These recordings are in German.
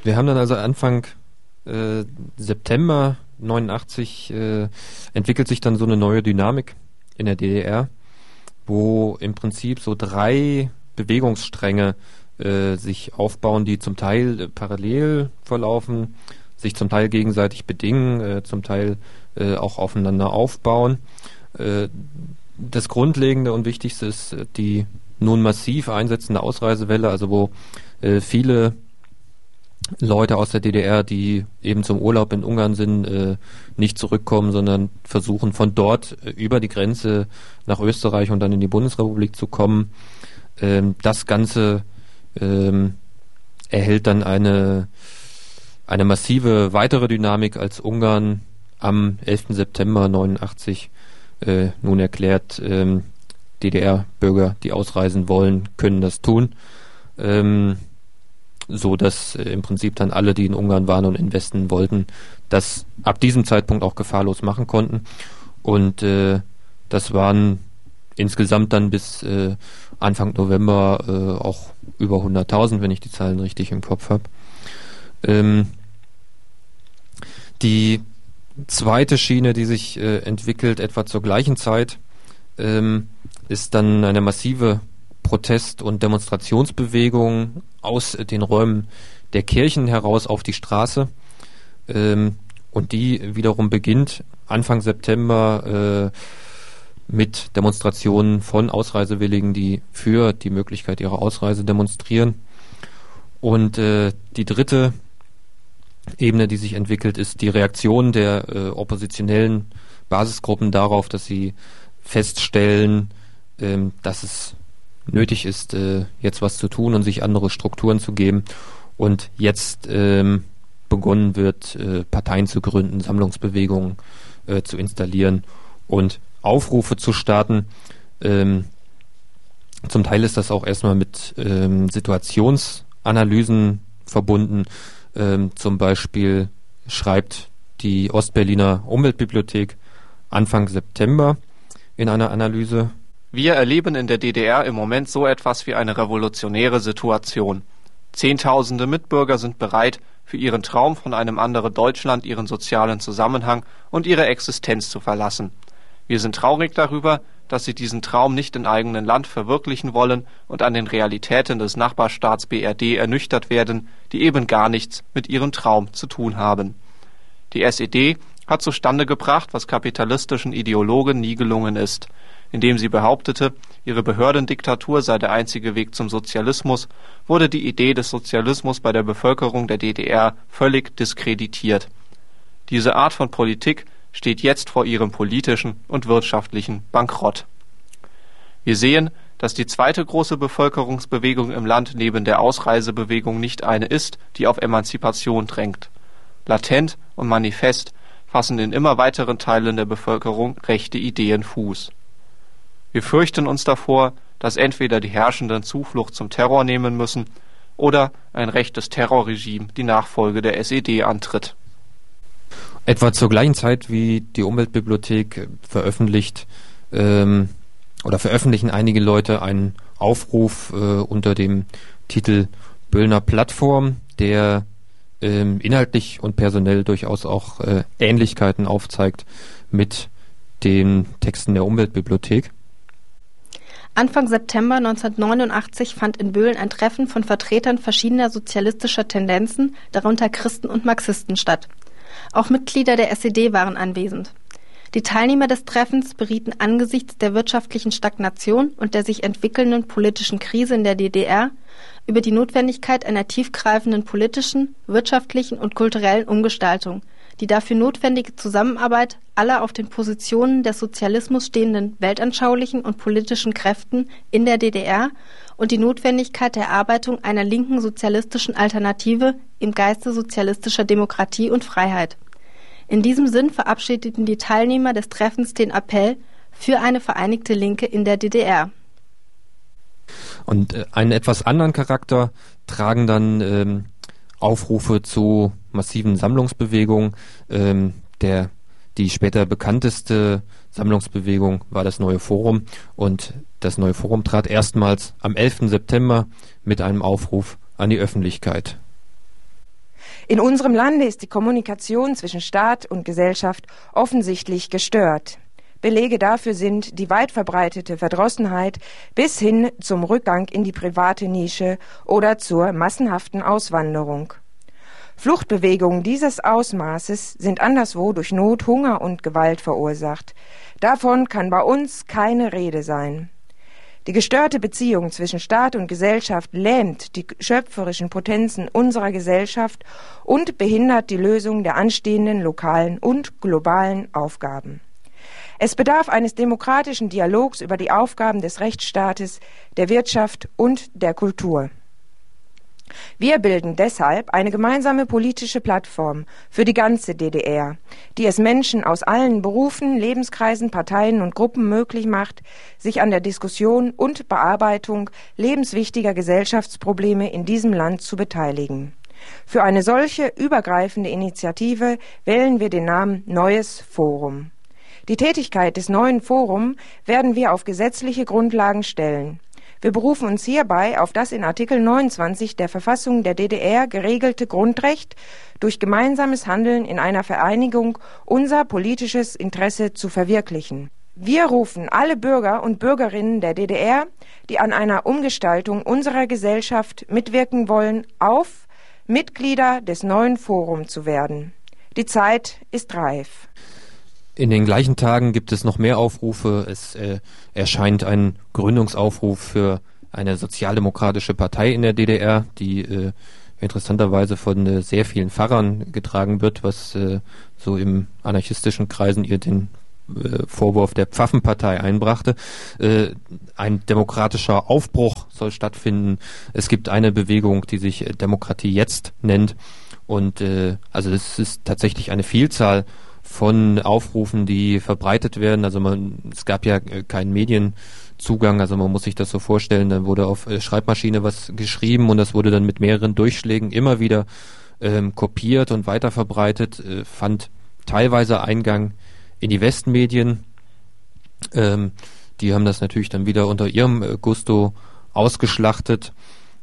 Wir haben dann also Anfang September 89 entwickelt sich dann so eine neue Dynamik in der DDR, wo im Prinzip so 3 Bewegungsstränge sich aufbauen, die zum Teil parallel verlaufen, sich zum Teil gegenseitig bedingen, zum Teil auch aufeinander aufbauen. Das Grundlegende und Wichtigste ist die nun massiv einsetzende Ausreisewelle, also wo viele Leute aus der DDR, die eben zum Urlaub in Ungarn sind, nicht zurückkommen, sondern versuchen von dort über die Grenze nach Österreich und dann in die Bundesrepublik zu kommen. Das Ganze erhält dann eine massive weitere Dynamik, als Ungarn am 11. September 89 nun erklärt, DDR-Bürger, die ausreisen wollen, können das tun. So dass im Prinzip dann alle, die in Ungarn waren und in Westen wollten, das ab diesem Zeitpunkt auch gefahrlos machen konnten. Und das waren insgesamt dann bis Anfang November auch über 100.000, wenn ich die Zahlen richtig im Kopf habe. Die zweite Schiene, die sich entwickelt, etwa zur gleichen Zeit, ist dann eine massive Protest- und Demonstrationsbewegung aus den Räumen der Kirchen heraus auf die Straße. Und die wiederum beginnt Anfang September mit Demonstrationen von Ausreisewilligen, die für die Möglichkeit ihrer Ausreise demonstrieren. Und die dritte Ebene, die sich entwickelt, ist die Reaktion der oppositionellen Basisgruppen darauf, dass sie feststellen, dass es nötig ist, jetzt was zu tun und sich andere Strukturen zu geben. Und jetzt begonnen wird, Parteien zu gründen, Sammlungsbewegungen zu installieren und Aufrufe zu starten. Zum Teil ist das auch erstmal mit Situationsanalysen verbunden. Zum Beispiel schreibt die Ostberliner Umweltbibliothek Anfang September in einer Analyse: Wir erleben in der DDR im Moment so etwas wie eine revolutionäre Situation. Zehntausende Mitbürger sind bereit, für ihren Traum von einem anderen Deutschland ihren sozialen Zusammenhang und ihre Existenz zu verlassen. Wir sind traurig darüber, dass sie diesen Traum nicht im eigenen Land verwirklichen wollen und an den Realitäten des Nachbarstaats BRD ernüchtert werden, die eben gar nichts mit ihrem Traum zu tun haben. Die SED hat zustande gebracht, was kapitalistischen Ideologen nie gelungen ist, indem sie behauptete, ihre Behördendiktatur sei der einzige Weg zum Sozialismus, wurde die Idee des Sozialismus bei der Bevölkerung der DDR völlig diskreditiert. Diese Art von Politik steht jetzt vor ihrem politischen und wirtschaftlichen Bankrott. Wir sehen, dass die zweite große Bevölkerungsbewegung im Land neben der Ausreisebewegung nicht eine ist, die auf Emanzipation drängt. Latent und manifest fassen in immer weiteren Teilen der Bevölkerung rechte Ideen Fuß. Wir fürchten uns davor, dass entweder die Herrschenden Zuflucht zum Terror nehmen müssen oder ein rechtes Terrorregime die Nachfolge der SED antritt. Etwa zur gleichen Zeit wie die Umweltbibliothek veröffentlichen einige Leute einen Aufruf unter dem Titel Böllner Plattform, der inhaltlich und personell durchaus auch Ähnlichkeiten aufzeigt mit den Texten der Umweltbibliothek. Anfang September 1989 fand in Böhlen ein Treffen von Vertretern verschiedener sozialistischer Tendenzen, darunter Christen und Marxisten, statt. Auch Mitglieder der SED waren anwesend. Die Teilnehmer des Treffens berieten angesichts der wirtschaftlichen Stagnation und der sich entwickelnden politischen Krise in der DDR über die Notwendigkeit einer tiefgreifenden politischen, wirtschaftlichen und kulturellen Umgestaltung, die dafür notwendige Zusammenarbeit aller auf den Positionen des Sozialismus stehenden weltanschaulichen und politischen Kräften in der DDR und die Notwendigkeit der Erarbeitung einer linken sozialistischen Alternative im Geiste sozialistischer Demokratie und Freiheit. In diesem Sinn verabschiedeten die Teilnehmer des Treffens den Appell für eine vereinigte Linke in der DDR. Und einen etwas anderen Charakter tragen dann Aufrufe zu massiven Sammlungsbewegungen. Die später bekannteste Sammlungsbewegung war das Neue Forum, und das Neue Forum trat erstmals am 11. September mit einem Aufruf an die Öffentlichkeit. In unserem Lande ist die Kommunikation zwischen Staat und Gesellschaft offensichtlich gestört. Belege dafür sind die weit verbreitete Verdrossenheit bis hin zum Rückgang in die private Nische oder zur massenhaften Auswanderung. Fluchtbewegungen dieses Ausmaßes sind anderswo durch Not, Hunger und Gewalt verursacht. Davon kann bei uns keine Rede sein. Die gestörte Beziehung zwischen Staat und Gesellschaft lähmt die schöpferischen Potenzen unserer Gesellschaft und behindert die Lösung der anstehenden lokalen und globalen Aufgaben. Es bedarf eines demokratischen Dialogs über die Aufgaben des Rechtsstaates, der Wirtschaft und der Kultur. Wir bilden deshalb eine gemeinsame politische Plattform für die ganze DDR, die es Menschen aus allen Berufen, Lebenskreisen, Parteien und Gruppen möglich macht, sich an der Diskussion und Bearbeitung lebenswichtiger Gesellschaftsprobleme in diesem Land zu beteiligen. Für eine solche übergreifende Initiative wählen wir den Namen Neues Forum. Die Tätigkeit des neuen Forum werden wir auf gesetzliche Grundlagen stellen. Wir berufen uns hierbei auf das in Artikel 29 der Verfassung der DDR geregelte Grundrecht, durch gemeinsames Handeln in einer Vereinigung unser politisches Interesse zu verwirklichen. Wir rufen alle Bürger und Bürgerinnen der DDR, die an einer Umgestaltung unserer Gesellschaft mitwirken wollen, auf, Mitglieder des neuen Forum zu werden. Die Zeit ist reif. In den gleichen Tagen gibt es noch mehr Aufrufe. Es erscheint ein Gründungsaufruf für eine sozialdemokratische Partei in der DDR, die interessanterweise von sehr vielen Pfarrern getragen wird, was so im anarchistischen Kreisen ihr den Vorwurf der Pfaffenpartei einbrachte. Ein demokratischer Aufbruch soll stattfinden. Es gibt eine Bewegung, die sich Demokratie jetzt nennt. Und also es ist tatsächlich eine Vielzahl von Aufrufen, die verbreitet werden. Also es gab ja keinen Medienzugang, also man muss sich das so vorstellen, dann wurde auf Schreibmaschine was geschrieben und das wurde dann mit mehreren Durchschlägen immer wieder kopiert und weiterverbreitet, fand teilweise Eingang in die Westmedien. Die haben das natürlich dann wieder unter ihrem Gusto ausgeschlachtet,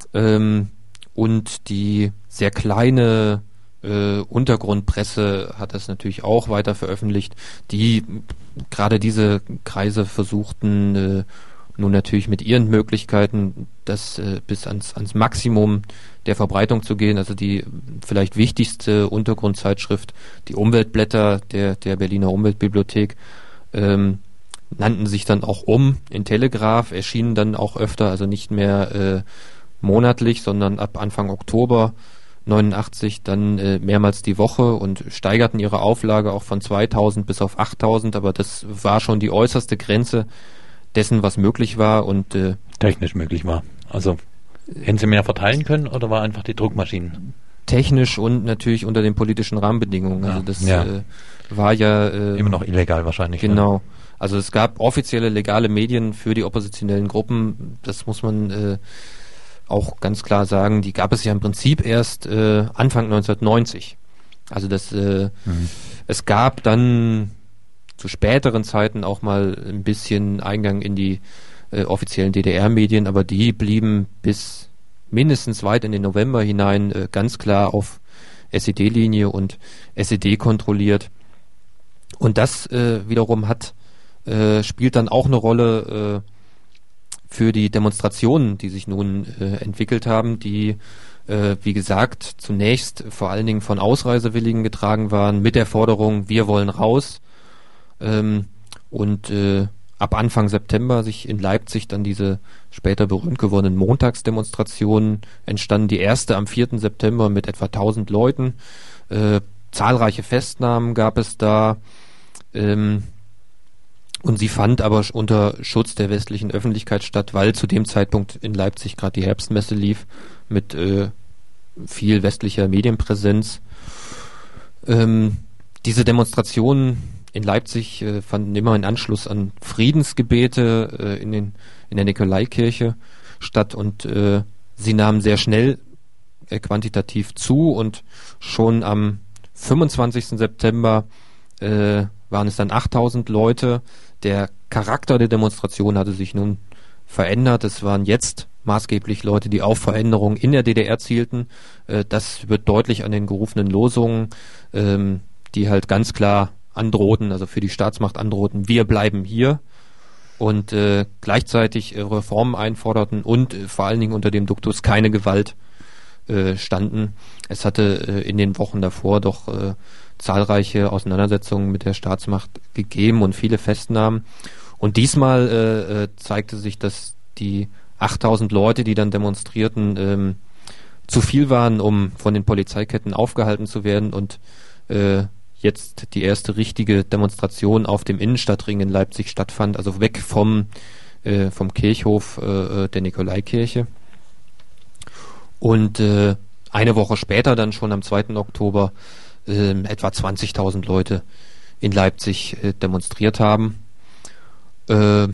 und die sehr kleine Untergrundpresse hat das natürlich auch weiter veröffentlicht, die gerade diese Kreise versuchten nun natürlich mit ihren Möglichkeiten das bis ans Maximum der Verbreitung zu gehen. Also die vielleicht wichtigste Untergrundzeitschrift, die Umweltblätter der Berliner Umweltbibliothek, nannten sich dann auch in Telegraph, erschienen dann auch öfter, also nicht mehr monatlich, sondern ab Anfang Oktober 89 dann mehrmals die Woche und steigerten ihre Auflage auch von 2000 bis auf 8000, aber das war schon die äußerste Grenze dessen, was möglich war und technisch möglich war. Also hätten Sie mehr verteilen können oder war einfach die Druckmaschinen? Technisch und natürlich unter den politischen Rahmenbedingungen. Also das war ja immer noch illegal wahrscheinlich. Genau. Ne? Also es gab offizielle legale Medien für die oppositionellen Gruppen. Das muss man auch ganz klar sagen, die gab es ja im Prinzip erst Anfang 1990. Also es gab dann zu späteren Zeiten auch mal ein bisschen Eingang in die offiziellen DDR-Medien, aber die blieben bis mindestens weit in den November hinein ganz klar auf SED-Linie und SED kontrolliert. Und das wiederum spielt dann auch eine Rolle für die Demonstrationen, die sich nun entwickelt haben, die, wie gesagt, zunächst vor allen Dingen von Ausreisewilligen getragen waren, mit der Forderung, wir wollen raus. Und ab Anfang September sich in Leipzig dann diese später berühmt gewordenen Montagsdemonstrationen entstanden. Die erste am 4. September mit etwa 1000 Leuten. Zahlreiche Festnahmen gab es da. Und sie fand aber unter Schutz der westlichen Öffentlichkeit statt, weil zu dem Zeitpunkt in Leipzig gerade die Herbstmesse lief mit viel westlicher Medienpräsenz. Diese Demonstrationen in Leipzig fanden immer in Anschluss an Friedensgebete in der Nikolaikirche statt und sie nahmen sehr schnell quantitativ zu und schon am 25. September waren es dann 8000 Leute. Der Charakter der Demonstration hatte sich nun verändert. Es waren jetzt maßgeblich Leute, die auf Veränderungen in der DDR zielten. Das wird deutlich an den gerufenen Losungen, die halt ganz klar androhten, also für die Staatsmacht androhten, wir bleiben hier, und gleichzeitig Reformen einforderten und vor allen Dingen unter dem Duktus keine Gewalt standen. Es hatte in den Wochen davor doch zahlreiche Auseinandersetzungen mit der Staatsmacht gegeben und viele Festnahmen. Und diesmal zeigte sich, dass die 8000 Leute, die dann demonstrierten, zu viel waren, um von den Polizeiketten aufgehalten zu werden, und jetzt die erste richtige Demonstration auf dem Innenstadtring in Leipzig stattfand, also weg vom Kirchhof der Nikolaikirche. Und eine Woche später, dann schon am 2. Oktober, etwa 20.000 Leute in Leipzig demonstriert haben. Und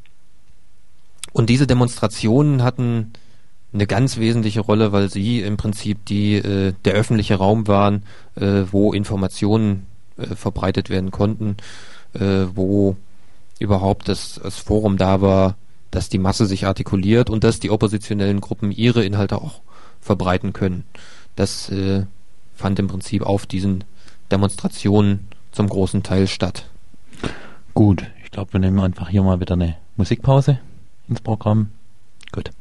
diese Demonstrationen hatten eine ganz wesentliche Rolle, weil sie im Prinzip der öffentliche Raum waren, wo Informationen verbreitet werden konnten, wo überhaupt das Forum da war, dass die Masse sich artikuliert und dass die oppositionellen Gruppen ihre Inhalte auch verbreiten können. Das fand im Prinzip auf diesen Demonstrationen zum großen Teil statt. Gut, ich glaube, wir nehmen einfach hier mal wieder eine Musikpause ins Programm. Gut.